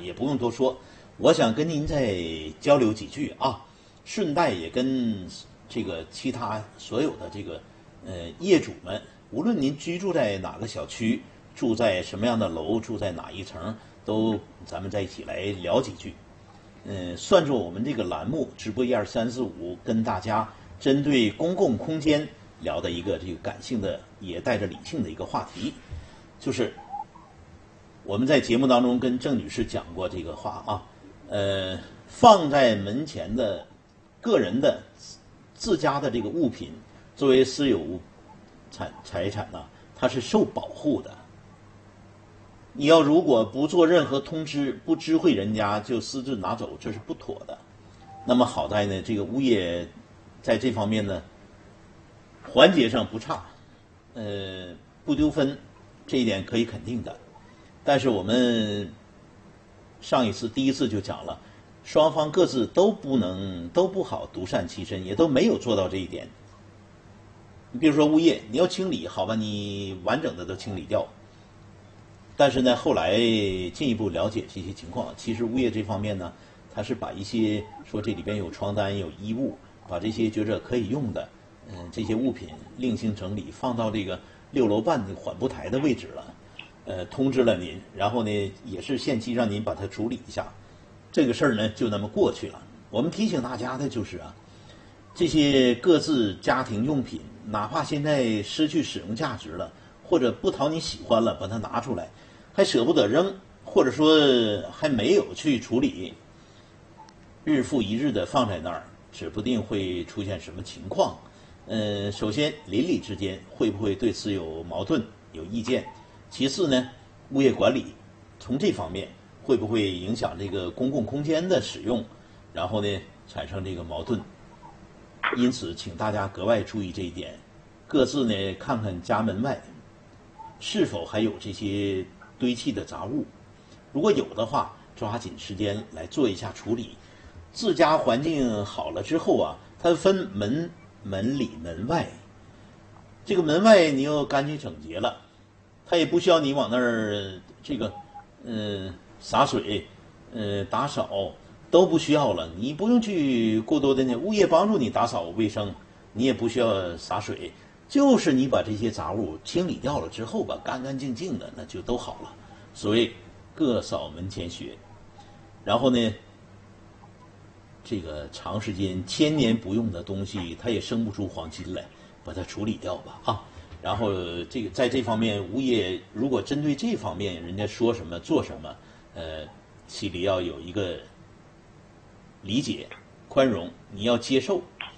也不用多说。我想跟您再交流几句啊，顺带也跟这个其他所有的这个业主们，无论您居住在哪个小区，住在什么样的楼，住在哪一层，都咱们在一起来聊几句。算作我们这个栏目直播12345跟大家针对公共空间聊的一个这个感性的也带着理性的一个话题，就是我们在节目当中跟郑女士讲过这个话啊，放在门前的个人的自家的这个物品作为私有财产呢，它是受保护的。你要如果不做任何通知，不知会人家就私自拿走，这是不妥的。那么好在呢，这个物业在这方面呢环节上不差，不丢分，这一点可以肯定的。但是我们上一次第一次就讲了，双方各自都不好独善其身，也都没有做到这一点。你比如说物业，你要清理，好吧，你完整的都清理掉。但是呢，后来进一步了解这些情况，其实物业这方面呢，他是把一些说这里边有床单、有衣物，把这些觉着可以用的，这些物品另行整理，放到这个6楼半的缓步台的位置了，通知了您，然后呢，也是限期让您把它处理一下，这个事儿呢就那么过去了。我们提醒大家的就是啊，这些各自家庭用品，哪怕现在失去使用价值了，或者不讨你喜欢了，把它拿出来，还舍不得扔，或者说还没有去处理，日复一日的放在那儿，指不定会出现什么情况。首先邻里之间会不会对此有矛盾、有意见？其次呢，物业管理从这方面会不会影响这个公共空间的使用，然后呢产生这个矛盾？因此，请大家格外注意这一点，各自呢看看家门外是否还有这些堆砌的杂物，如果有的话，抓紧时间来做一下处理。自家环境好了之后啊，它分门里门外，这个门外你要干净整洁了，它也不需要你往那儿这个洒水打扫都不需要了，你不用去过多的呢，物业帮助你打扫卫生，你也不需要洒水，就是你把这些杂物清理掉了之后吧，干干净净的，那就都好了。所谓各扫门前雪，然后呢，这个长时间千年不用的东西，它也生不出黄金来，把它处理掉吧啊。然后这个在这方面，物业如果针对这方面人家说什么做什么，心里要有一个理解、宽容，你要接受。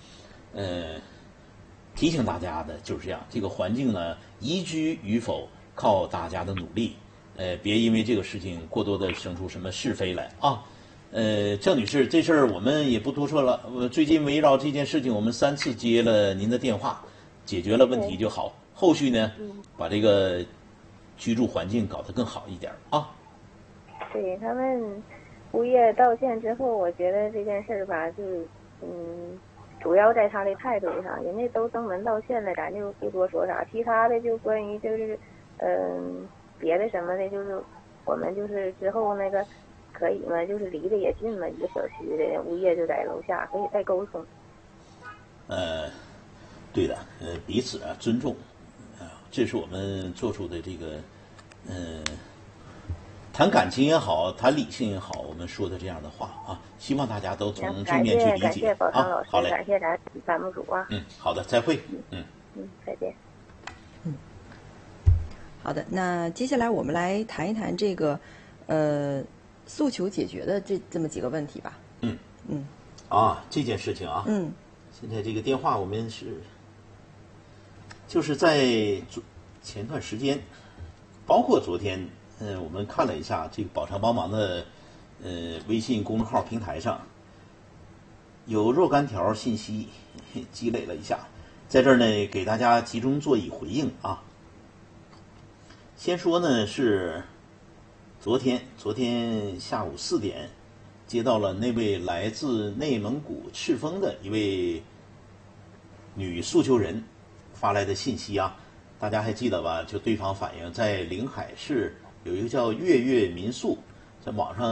提醒大家的就是这样，这个环境呢，宜居与否靠大家的努力，别因为这个事情过多的生出什么是非来啊。郑女士，这事儿我们也不多说了。最近围绕这件事情，我们3次接了您的电话，解决了问题就好。后续呢，把这个居住环境搞得更好一点啊。 对，他们物业道歉之后，我觉得这件事儿吧，就主要在他的态度上，人家都登门道歉了，咱就不多说啥。其他的就关于就是别的什么的，就是我们就是之后那个可以嘛，就是离得也近嘛，一个小区的物业就在楼下，可以再沟通。 对的，彼此啊尊重这是我们做出的这个谈感情也好，谈理性也好，我们说的这样的话啊，希望大家都从正面去理解。 感谢宝昌老师， 好嘞， 感谢咱栏目组啊。 好的，再会。 再见。 好的，那接下来我们来谈一谈这个诉求解决的这么几个问题吧。 这件事情啊，现在这个电话我们就是在前段时间，包括昨天，我们看了一下这个宝昌帮忙的微信公众号平台上，有若干条信息积累了一下，在这儿呢给大家集中做以回应啊。先说呢是昨天下午4点，接到了那位来自内蒙古赤峰的一位女诉求人发来的信息啊，大家还记得吧？就对方反映在临海市有一个叫月月民宿，在网上